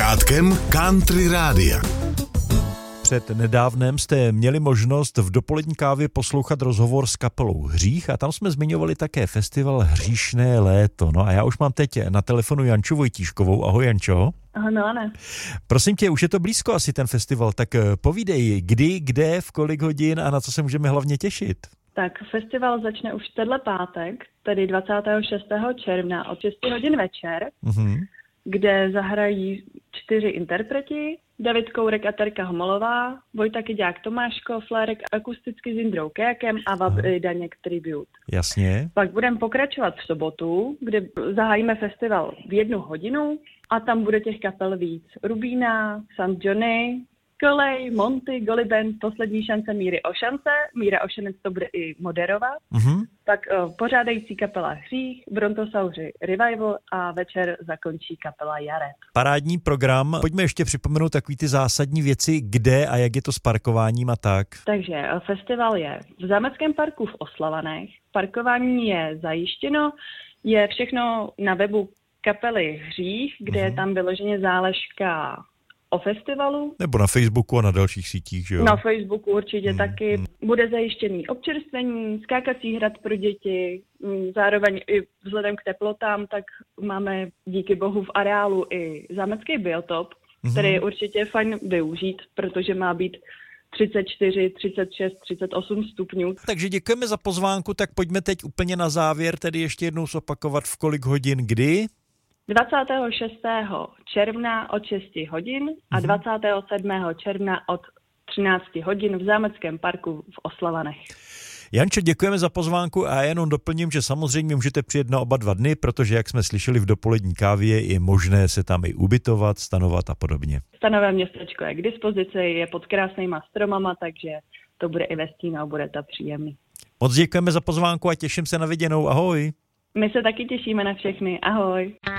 sluchátkem Country Rádia. Před nedávnem jste měli možnost v dopolední kávě poslouchat rozhovor s kapelou Hřích a tam jsme zmiňovali také festival Hříšné léto. No a já už mám teď na telefonu Janču Vojtíškovou. Ahoj, Jančo. Ahoj, Milane. Prosím tě, už je to blízko asi ten festival, tak povídej, kdy, kde, v kolik hodin a na co se můžeme hlavně těšit? Tak festival začne už tenhle pátek, tedy 26. června od 6 hodin večer, kde zahrají 4 interpreti, David Kourek a Terka Homolová, Vojta Kyďák Tomáško, Flérek akusticky s Jindrou Kejakem a Vabry Daněk Tribute. Jasně. Pak budeme pokračovat v sobotu, kde zahájíme festival v 1 hodinu a tam bude těch kapel víc. Rubína, St. Johnny, Kolej, Monty, Goliband, Poslední šance Míry Ošance. Míra Ošanec to bude i moderovat. Pak pořádající kapela Hřích, Brontosauři Revival a večer zakončí kapela Jaret. Parádní program. Pojďme ještě připomenout takový ty zásadní věci, kde a jak je to s parkováním a tak. Takže festival je v Zámeckém parku v Oslavanech. Parkování je zajištěno, je všechno na webu kapely Hřích, kde je tam vyloženě záležka o festivalu. Nebo na Facebooku a na dalších sítích, že jo? Na Facebooku určitě taky. Bude zajištěný občerstvení, skákací hrad pro děti, zároveň i vzhledem k teplotám, tak máme díky bohu v areálu i zámecký biotop, který je určitě fajn využít, protože má být 34, 36, 38 stupňů. Takže děkujeme za pozvánku, tak pojďme teď úplně na závěr, tedy ještě jednou zopakovat v kolik hodin, kdy? 26. června od 6 hodin a 27. června od 13 hodin v Zámeckém parku v Oslavanech. Jančo, děkujeme za pozvánku a jenom doplním, že samozřejmě můžete přijet na oba 2 dny, protože jak jsme slyšeli v dopolední kávě, je možné se tam i ubytovat, stanovat a podobně. Stanové městečko je k dispozici, je pod krásnýma stromama, takže to bude i ve stínu a bude to příjemný. Moc děkujeme za pozvánku a těším se na viděnou. Ahoj. My se taky těšíme na všechny. Ahoj.